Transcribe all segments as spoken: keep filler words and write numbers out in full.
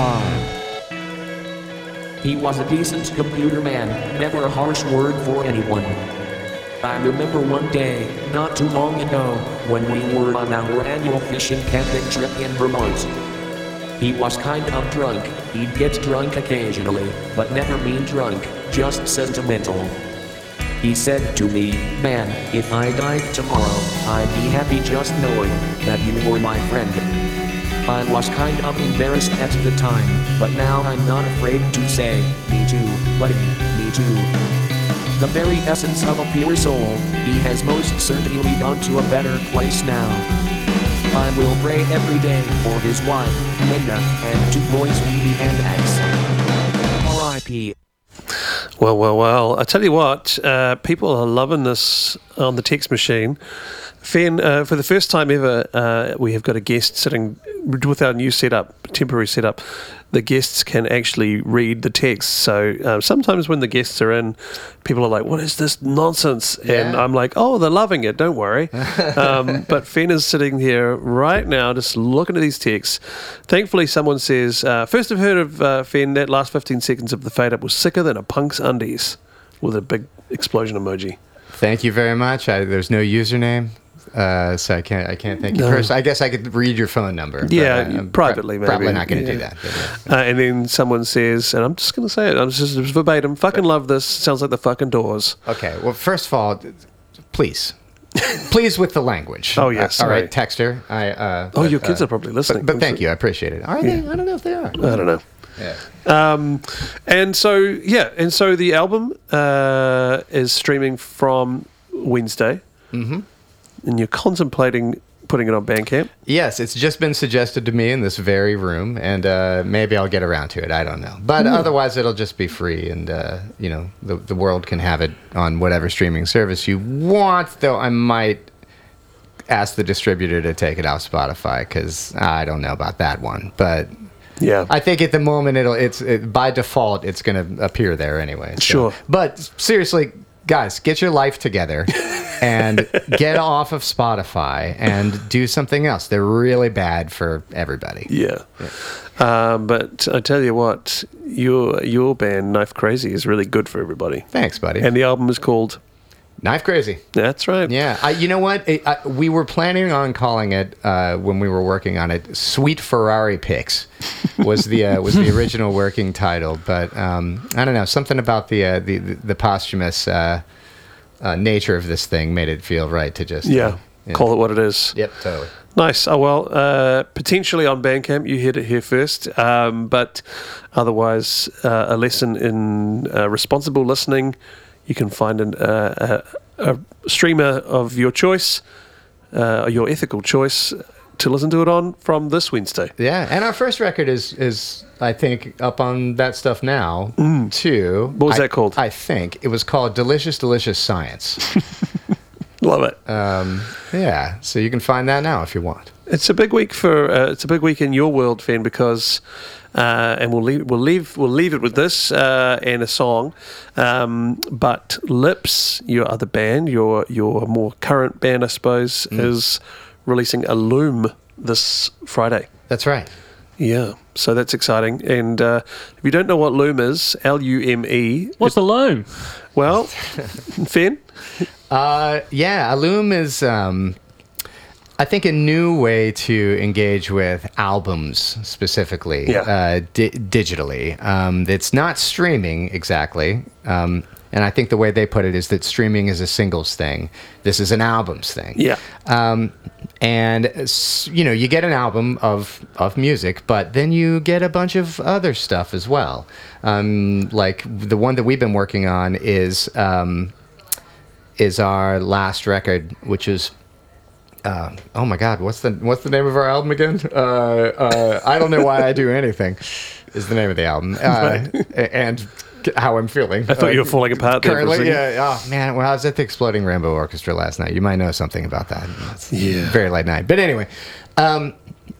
five. He was a decent computer man, never a harsh word for anyone. I remember one day, not too long ago, when we were on our annual fishing camping trip in Vermont. He was kind of drunk. He'd get drunk occasionally, but never mean drunk, just sentimental. He said to me, "Man, if I died tomorrow, I'd be happy just knowing that you were my friend." I was kind of embarrassed at the time, but now I'm not afraid to say, "Me too, buddy, me too." The very essence of a pure soul, he has most certainly gone to a better place now. I will pray every day for his wife, Linda, and two boys, Phoebe and Axe. R I P Well, well, well. I tell you what, uh, people are loving this on the text machine. Fen, uh, for the first time ever, uh, we have got a guest sitting with our new setup, temporary setup. The guests can actually read the text. So uh, sometimes when the guests are in, people are like, "What is this nonsense?" Yeah. And I'm like, "Oh, they're loving it. Don't worry." um, but Fen is sitting here right now, just looking at these texts. Thankfully, someone says, uh, first I've heard of uh, Fen, that last fifteen seconds of the fade up was sicker than a punk's undies," with a big explosion emoji. Thank you very much. I, there's no username. Uh, so I can't. I can't thank you No. personally. I guess I could read your phone number. but Yeah, I- I'm privately, pro- Probably maybe. not going to Yeah. do that. but, yeah. Uh, and then someone says, and I'm just going to say it, I'm just verbatim, "Fucking love this. Sounds like the fucking Doors." Okay. Well, first of all, please, please with the language. Oh, yes, Uh, all right, right. texter. I. Uh, Oh, but, your kids uh, are probably listening. But, but thank you. I appreciate it. Are they? I don't know if they are. I don't know. Yeah. Um, and so, yeah, and so the album uh, is streaming from Wednesday. Mm-hmm. And you're contemplating putting it on Bandcamp. Yes, it's just been suggested to me in this very room, and uh, maybe I'll get around to it. I don't know, but Mm. otherwise it'll just be free, and uh, you know, the the world can have it on whatever streaming service you want. Though I might ask the distributor to take it off Spotify because I don't know about that one, but. Yeah. I think at the moment it'll it's it, by default it's going to appear there anyway. so. Sure. But seriously, guys, get your life together and get off of Spotify and do something else. They're really bad for everybody. Yeah. Um, but I tell you what, your your band, Knife Crazy, is really good for everybody. Thanks, buddy. And the album is called Knife Crazy. That's right. Yeah. I, you know what? It, I, we were planning on calling it uh, when we were working on it. Sweet Ferrari Pics was the uh, was the original working title, but um, I don't know. Something about the uh, the, the the posthumous uh, uh, nature of this thing made it feel right to just Yeah. uh, you know. Call it what it is. Yep, totally. Nice. Oh, well, uh, potentially on Bandcamp, you heard it here first. Um, but otherwise, uh, a lesson in uh, responsible listening. You can find an, uh, a, a streamer of your choice, uh, your ethical choice, to listen to it on from this Wednesday. Yeah, and our first record is is I think up on that stuff now too. What was I- that called? I think it was called Delicious Delicious Science. Love it. um, yeah, so you can find that now if you want. It's a big week for uh, it's a big week in your world, Fen, because uh, and we'll leave we'll leave we'll leave it with this uh, and a song. Um, but Lips, your other band, your your more current band, I suppose, is releasing a Loom this Friday. That's right. Yeah, so that's exciting. And uh, if you don't know what Loom is, L U M E. What's the loom? Well, Fen. Uh, yeah, Loom is, um, I think, a new way to engage with albums specifically, Yeah. uh, di- digitally. Um, it's not streaming exactly. Um, and I think the way they put it is that streaming is a singles thing. This is an albums thing. Yeah. Um, and, s- you know, you get an album of, of music, but then you get a bunch of other stuff as well. Um, like the one that we've been working on is... Um, is our last record, which is uh, oh my God, what's the what's the name of our album again? Uh, uh, I don't know why I do anything. Is the name of the album uh, and how I'm feeling. I thought you were falling apart there for a Currently, second. yeah. Oh man, well, I was at the Exploding Rainbow Orchestra last night. You might know something about that. It's Yeah. very late night, but anyway. Um,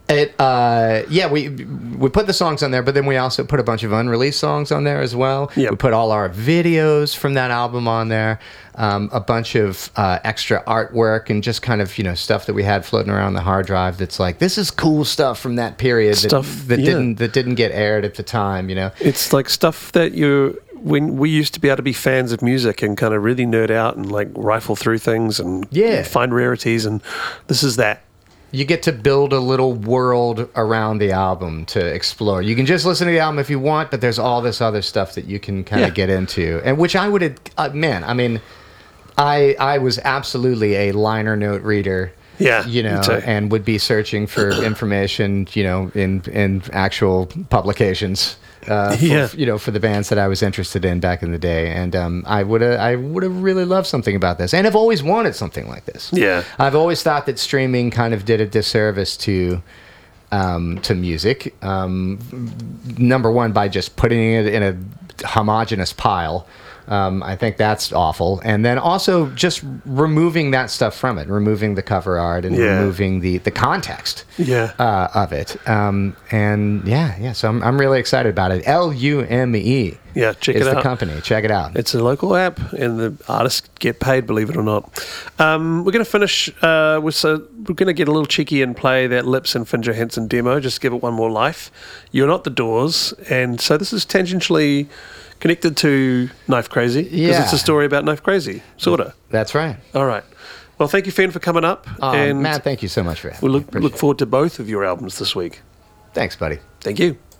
It, uh, yeah, we we put the songs on there, but then we also put a bunch of unreleased songs on there as well. Yep. We put all our videos from that album on there, um, a bunch of uh, extra artwork and just kind of, you know, stuff that we had floating around the hard drive that's like, this is cool stuff from that period Stuff, that, that yeah. didn't that didn't get aired at the time, you know. It's like stuff that you, when we used to be able to be fans of music and kind of really nerd out and like rifle through things and Yeah. find rarities, and this is that. You get to build a little world around the album to explore. You can just listen to the album if you want, but there's all this other stuff that you can kind of Yeah. get into, and which I would, uh, man, I mean, I I was absolutely a liner note reader. Yeah, you me know, too. and would be searching for information, you know, in in actual publications. Uh, for, Yeah. you know, for the bands that I was interested in back in the day, and um, I would have, I would have really loved something about this, and I've always wanted something like this. Yeah. I've always thought that streaming kind of did a disservice to, um, to music. Um, number one, by just putting it in a homogenous pile. Um, I think that's awful. And then also just removing that stuff from it, removing the cover art and Yeah. removing the, the context Yeah. uh, of it. Um, and yeah, yeah. So I'm, I'm really excited about it. L U M E Yeah, check is it the out. company. Check it out. It's a local app, and the artists get paid, believe it or not. Um, we're going to finish uh, with, so we're going to get a little cheeky and play that Lips and Finn Johansson demo, just give it one more life. You're Not the Doors, and so this is tangentially connected to Knife Crazy, because Yeah. it's a story about Knife Crazy, sort of. That's right. All right. Well, thank you, Finn, for coming up, Um, and Matt, thank you so much for having we me. look, Appreciate look it. forward to both of your albums this week. Thanks, buddy. Thank you.